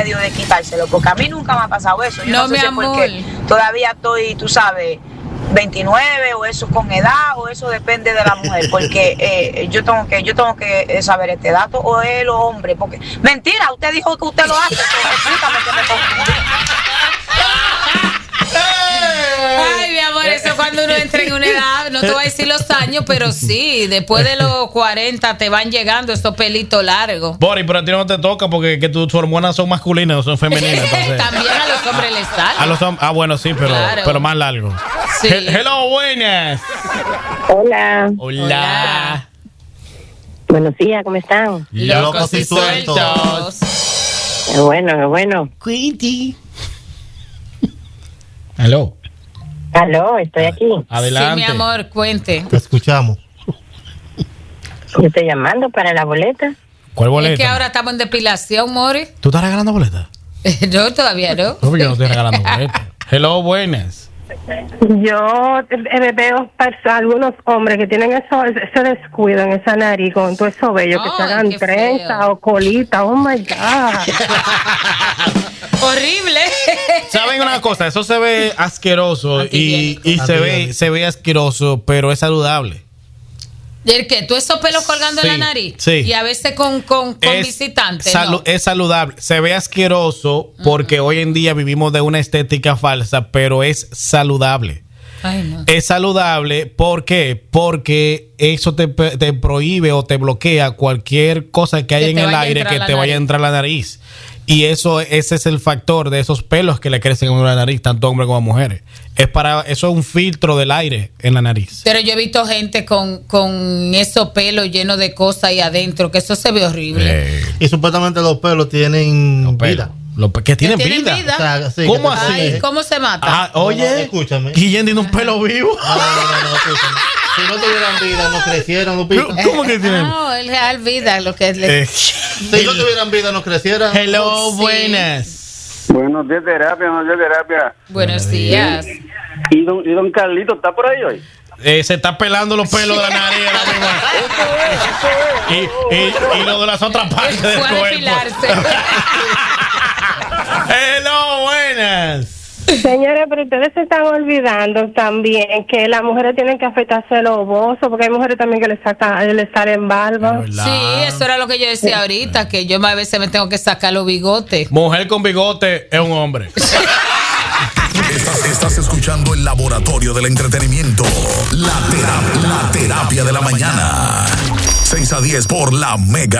remedio de quitárselo, porque a mí nunca me ha pasado eso. Yo No, sé mi si amor. porque todavía estoy, tú sabes, 29 o eso con edad o eso depende de la mujer, porque yo tengo que saber este dato, o él o hombre, porque mentira, usted dijo que usted lo hace, pero explícame que me confundí. Ay, mi amor, eso cuando uno entra en una edad, no te voy a decir los años, pero sí, después de los 40 te van llegando estos pelitos largos. Boris, pero a ti no te toca porque que tus hormonas son masculinas, no son femeninas. Entonces. También a los hombres les sale. Bueno, sí, pero más largo. Sí. Hello, buenas. Hola. Hola. Buenos días, ¿cómo están? Locos y sueltos. Qué bueno. Quinty. Hello. Aló, estoy aquí. Adelante. Sí, mi amor, cuente. Te escuchamos. Yo estoy llamando para la boleta. ¿Cuál boleta? Es que ahora estamos en depilación, Mori. ¿Tú estás regalando boletas? No, todavía no. No, porque yo no estoy regalando boletas. Hello, buenas. Yo veo algunos hombres que tienen ese descuido en esa nariz con todo eso bello, que se hagan qué trenza feo. o colita. Oh my God. Horrible. ¿Saben una cosa? Eso se ve asqueroso y Antihigiénico. se ve asqueroso, pero es saludable. ¿Y el qué? ¿Tú esos pelos colgando Sí, en la nariz? sí. Y a veces con visitantes, ¿no? Es saludable. Se ve asqueroso porque hoy en día vivimos de una estética falsa, pero es saludable. Ay, no. Es saludable, ¿por qué? Porque eso te prohíbe o te bloquea cualquier cosa que haya en el aire que te vaya a entrar a la nariz. Y ese es el factor de esos pelos que le crecen en la nariz, tanto hombres como mujeres. Eso es un filtro del aire en la nariz. Pero yo he visto gente con esos pelos llenos de cosas ahí adentro, que eso se ve horrible. Y supuestamente los pelos tienen vida. ¿Que tienen ¿Que tienen vida? vida? O sea, sí, ¿Cómo que te así? protege. Ay, ¿cómo se mata? Ah, oye, No, escúchame. Guillén tiene un pelo vivo. No, escúchame. Si no tuvieran vida, no crecieran, Lupita. ¿Cómo que tienen? No, es real vida lo que es. Si no tuvieran vida, no crecieran. Hello, Sí. buenas. Buenos días, terapia. Buenos días. ¿Y don Carlito está por ahí hoy? Se está pelando los pelos de la nariz ahora mismo. Y lo de las otras partes del Fue a cuerpo. depilarse. Hello, buenas. Señores, pero ustedes se están olvidando también que las mujeres tienen que afeitarse los bozos, porque hay mujeres también que les salen barbas. Sí, eso era lo que yo decía ahorita, que yo a veces me tengo que sacar los bigotes. Mujer con bigote es un hombre. Estás escuchando el laboratorio del entretenimiento. La terapia de la mañana. 6 a 10 por la Mega.